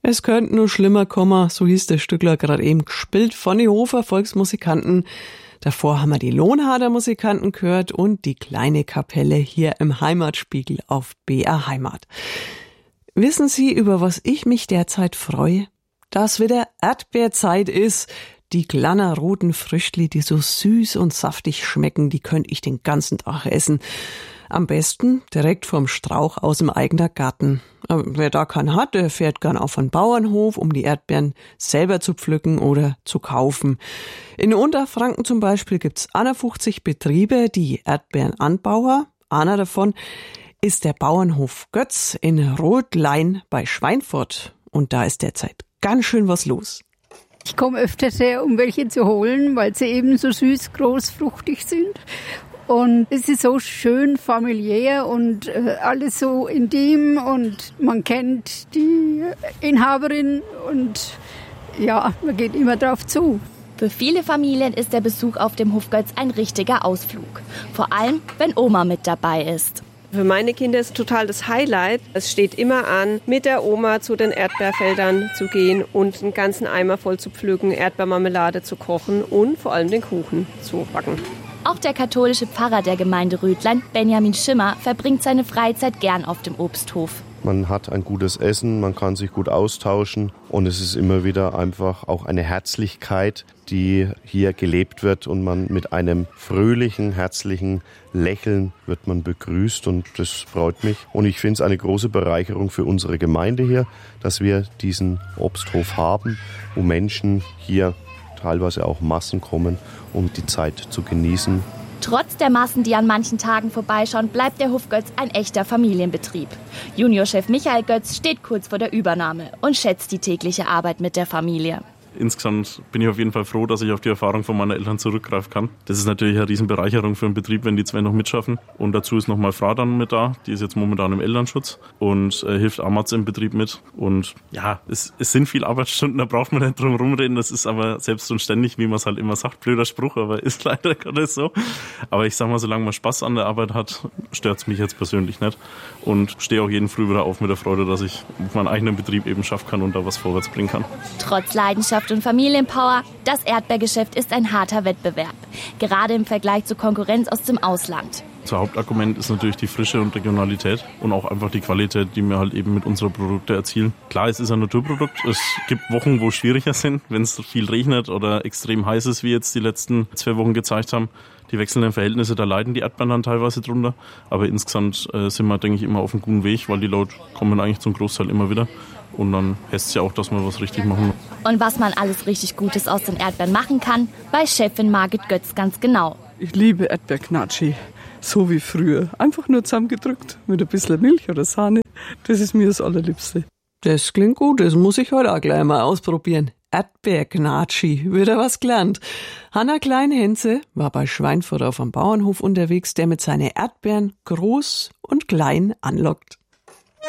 Es könnte nur schlimmer kommen, so hieß der Stückler gerade eben gespielt von den Hofer Volksmusikanten. Davor haben wir die Lohnharder Musikanten gehört und die kleine Kapelle hier im Heimatspiegel auf BR Heimat. Wissen Sie, über was ich mich derzeit freue? Dass wieder Erdbeerzeit ist. Die kleinen roten Früchtli, die so süß und saftig schmecken, die könnte ich den ganzen Tag essen. Am besten direkt vom Strauch aus dem eigenen Garten. Aber wer da keinen hat, der fährt gern auf einen Bauernhof, um die Erdbeeren selber zu pflücken oder zu kaufen. In Unterfranken zum Beispiel gibt's 51 Betriebe, die Erdbeeren anbauen. Einer davon ist der Bauernhof Götz in Rotlein bei Schweinfurt. Und da ist derzeit ganz schön was los. Ich komme öfters her, um welche zu holen, weil sie eben so süß, groß, fruchtig sind. Und es ist so schön familiär und alles so intim und man kennt die Inhaberin und ja, man geht immer drauf zu. Für viele Familien ist der Besuch auf dem Hof Götz ein richtiger Ausflug. Vor allem, wenn Oma mit dabei ist. Für meine Kinder ist total das Highlight. Es steht immer an, mit der Oma zu den Erdbeerfeldern zu gehen und einen ganzen Eimer voll zu pflücken, Erdbeermarmelade zu kochen und vor allem den Kuchen zu backen. Auch der katholische Pfarrer der Gemeinde Rödlein, Benjamin Schimmer, verbringt seine Freizeit gern auf dem Obsthof. Man hat ein gutes Essen, man kann sich gut austauschen und es ist immer wieder einfach auch eine Herzlichkeit, die hier gelebt wird und man mit einem fröhlichen, herzlichen Lächeln wird man begrüßt und das freut mich. Und ich finde es eine große Bereicherung für unsere Gemeinde hier, dass wir diesen Obsthof haben, wo Menschen hier teilweise auch Massen kommen, um die Zeit zu genießen. Trotz der Massen, die an manchen Tagen vorbeischauen, bleibt der Hof Götz ein echter Familienbetrieb. Juniorchef Michael Götz steht kurz vor der Übernahme und schätzt die tägliche Arbeit mit der Familie. Insgesamt bin ich auf jeden Fall froh, dass ich auf die Erfahrung von meinen Eltern zurückgreifen kann. Das ist natürlich eine Riesenbereicherung für einen Betrieb, wenn die zwei noch mitschaffen. Und dazu ist noch mal Frau dann mit da, die ist jetzt momentan im Elternschutz und hilft Amatz im Betrieb mit. Und ja, es sind viele Arbeitsstunden, da braucht man nicht drum rumreden. Das ist aber selbst und ständig, wie man es halt immer sagt, blöder Spruch, aber ist leider Gottes so. Aber ich sag mal, solange man Spaß an der Arbeit hat, stört es mich jetzt persönlich nicht. Und stehe auch jeden Früh wieder auf mit der Freude, dass ich meinen eigenen Betrieb eben schaffen kann und da was vorwärts bringen kann. Trotz Leidenschaft und Familienpower, das Erdbeergeschäft ist ein harter Wettbewerb. Gerade im Vergleich zur Konkurrenz aus dem Ausland. Das Hauptargument ist natürlich die Frische und Regionalität und auch einfach die Qualität, die wir halt eben mit unseren Produkten erzielen. Klar, es ist ein Naturprodukt. Es gibt Wochen, wo es schwieriger sind, wenn es viel regnet oder extrem heiß ist, wie jetzt die letzten 2 Wochen gezeigt haben. Die wechselnden Verhältnisse, da leiden die Erdbeeren dann teilweise drunter. Aber insgesamt sind wir, denke ich, immer auf einem guten Weg, weil die Leute kommen eigentlich zum Großteil immer wieder. Und dann heißt es ja auch, dass wir was richtig machen. Und was man alles richtig Gutes aus den Erdbeeren machen kann, weiß Chefin Margit Götz ganz genau. Ich liebe Erdbeerknatschi, so wie früher. Einfach nur zusammengedrückt mit ein bisschen Milch oder Sahne. Das ist mir das Allerliebste. Das klingt gut, das muss ich heute auch gleich mal ausprobieren. Erdbeerknatschi, wieder was gelernt. Hanna Klein-Henze war bei Schweinfurt auf einem Bauernhof unterwegs, der mit seinen Erdbeeren groß und klein anlockt.